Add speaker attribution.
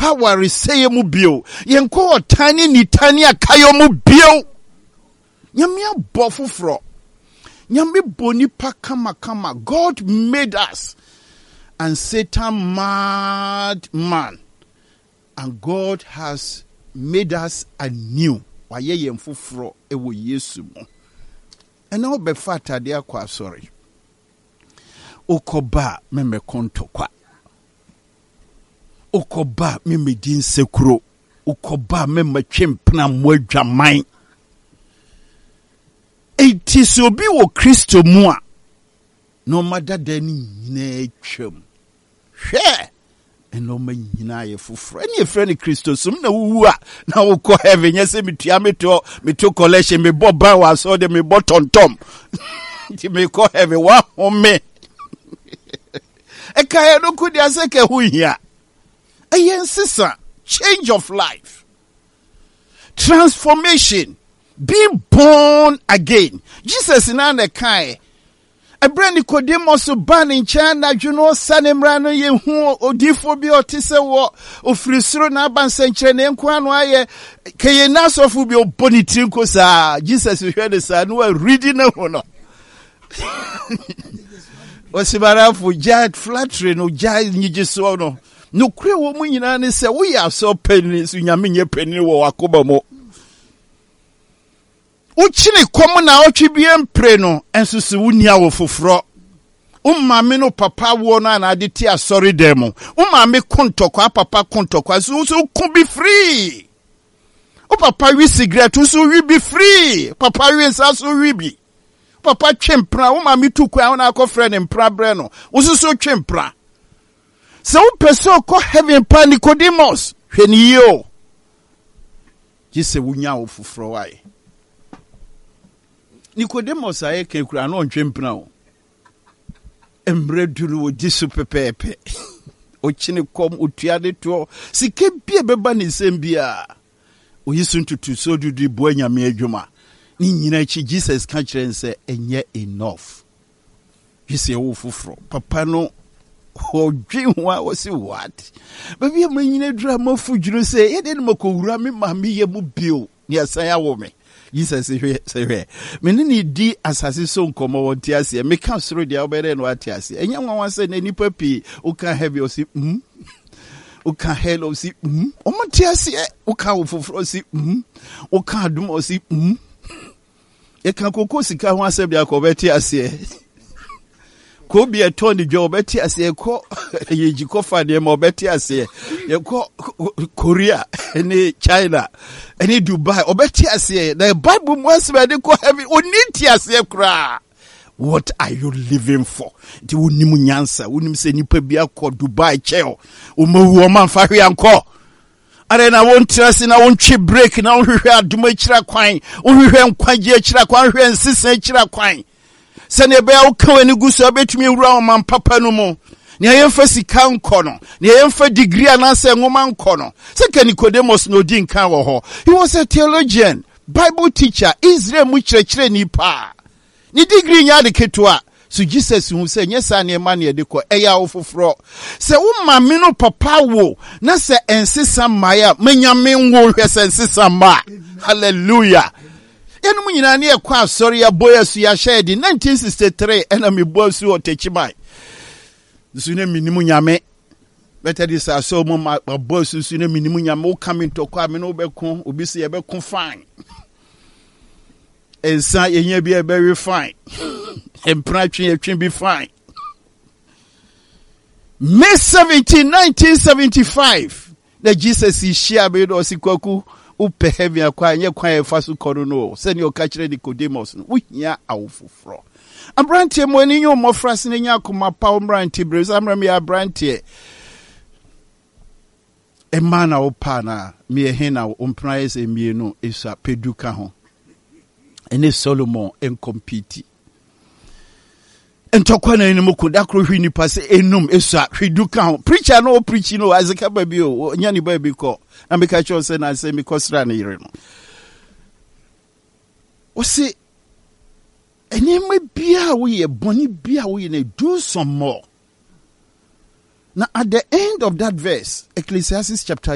Speaker 1: power reseye mu bio. Yenko tani ni tani akayo mu bio. Nyame abofo fro. Nyame boni pa kama. God made us. And Satan mad man. And God has made us anew. Waye yemfo fro ewo Yesu mo. Ena obefa atade akwa sorry. Okoba meme konto kwa. Okoba meme din sekuro. Okoba meme twempna mwadwaman. Enti so bi wo Kristo mu a no madada ni nyina atwam. Hwe eno ma nyina ye foforo. Eni efre ni Kristo sum na wuwu a na wo ko heaven yese metua meto collection me bo ban wa so de me bo tontom. Ti me ko heaven wa home. Ekaya no kudi aseke hu hia. Sisa, change of life. Transformation. Being born again. Jesus in an kai. A brand Nicodemus ban in China, you know, Sanemrano ye who odifobia or tisawa or frisro naban century and quanwaye kayenas of ubio bonitinko sa. Jesus we heard the son who are reading a honor. Osibara for jad flattery no jad nijisono. No kre woman in say we are so pennies in Yaminia penny or Akobamo. Uchini komu na ochibie mpreno ensusu wunia wo foforo. Umame no papa wo na aditi asori demo. Umame kontokwa papa kontokwa so ku be free. O papa wi cigarette so wi be free. Papa wi nsa wi bi. Papa twempra umame tukwa na akofre ne mpra bre no. So twempra. Se wo peso ko heaven pa Nicodemus. Hweni yo. Jise wunya wo foforo wai. Nicodemus aye kekura no ntwempna o. Emreduru wo disu pepepe. O chine kom otuade to sike bia beba ne sembia. O yisu ntutu so dudu bo anyame adwuma. Ni nyina chi Jesus ka kire nse enye enough. Yise wo fufuro. Papa no odwinwa wo si what? Baby am nyina dura mafudwuru se ye de no makowura me mame ye mu bio. Ni asaya wo me. Jesus say menini di asase so nkomo wonti ase me ka soro dia obere no ati ase enya nwanwa se na nipa pi o ka heavy o si o ka hell o si o mati ase o ka ofoforo si o ka adum o si e kan kokko sika ho ase bia ko beti ase ko bi eto ni jo beti ase ko yeji ko fa de mo beti ase ye ko Korea any China any Dubai obeti ase the Bible must be de ko heavy oniti ase kra. What are you living for? Ti wonimu nyansa wonim se nipa bi akọ Dubai cheo o mawu o man fa hwe anko are na won trase na won twe break na won hwehwe aduma kira kwan won hwehwe nkwaje kira kwan hwehwe nsisa kira kwan se ne be a wo kan ani gusu abetumi wura o man papa no mo ni ayemfa sika nkono ni ayemfa degree anase ngoma nkono se Nicodemus no di nkan wo ho. He was a theologian, Bible teacher, Israel mu kirekire ni pa ni degree nya de ketwa. So Jesus who say nyesa na ema na de ko eya ofoforo se wo mame no papa wo na se ensesa maya manyame nwo hwe se ensesa ma. Hallelujah. Enum nyina na ekwa asori ya boya su ya shedi 1963 ena me boasu otechimai sune minimu nyame better this so mo boss sune minimu nyame o come to kwa me no bekon obi se ye bekon fine ensa yenya bi e very fine empra twen etwen bi fine. May 17 1975 the Jesus is share be do sikwaku upe heaven akwa nye kwa e fasu kono no se ni o ka kire Nicodemus no wo hia awofoforo Abrantie mo ni nyo mo frase ne nya akoma pa omrantie brez amram ya abrantie emana opa na me ehina ompraise emienu esa peduka ho ene Solomon en compete entokwa na enum kodakro hwi ni pase enum esa hwiduka ho preacher no preach no azeka baby o nya ni baby ko na me ka cho se na se me kosra na yire no o se enema bia we boni bia we na do some more. Now at the end of that verse, Ecclesiastes chapter